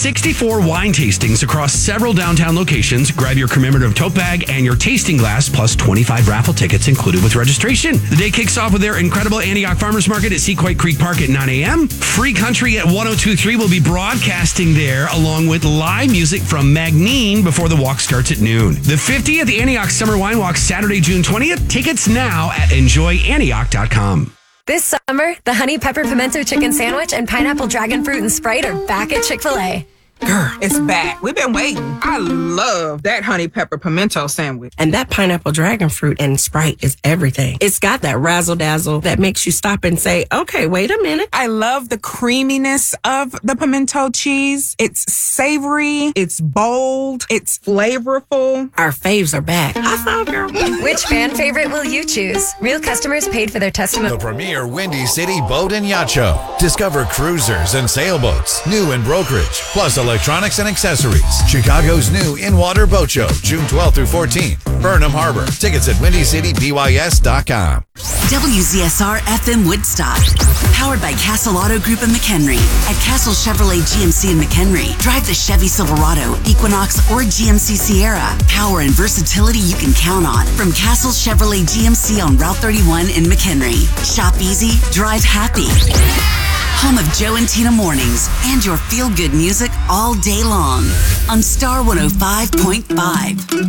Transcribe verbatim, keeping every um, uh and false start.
sixty-four wine tastings across several downtown locations. Grab your commemorative tote bag and your tasting glass, plus twenty-five raffle tickets included with registration. The day kicks off with their incredible Antioch Farmers Market at Sequoia Creek Park at nine a.m. Free Country at one oh two point three will be broadcasting there, along with live music from Magnine before the walk starts at noon. The fiftieth Antioch Summer Wine Walk, Saturday, June twentieth. Tickets now at enjoy antioch dot com. This summer, the Honey Pepper Pimento Chicken Sandwich and Pineapple Dragon Fruit and Sprite are back at Chick-fil-A. Girl, it's back. We've been waiting. I love that honey pepper pimento sandwich. And that pineapple dragon fruit and Sprite is everything. It's got that razzle dazzle that makes you stop and say, okay, wait a minute. I love the creaminess of the pimento cheese. It's savory. It's bold. It's flavorful. Our faves are back. I found girl. Which fan favorite will you choose? Real customers paid for their testimony. The premier Windy City Boat and Yacht Show. Discover cruisers and sailboats, new in brokerage, plus electronics and accessories. Chicago's new in-water boat show, June twelfth through fourteenth. Burnham Harbor. Tickets at windy city b y s dot com. W Z S R F M Woodstock. Powered by Castle Auto Group in McHenry. At Castle Chevrolet G M C in McHenry, drive the Chevy Silverado, Equinox, or G M C Sierra. Power and versatility you can count on. From Castle Chevrolet G M C on Route thirty-one in McHenry. Shop easy, drive happy. Home of Joe and Tina Mornings and your feel-good music all day long on Star one oh five point five.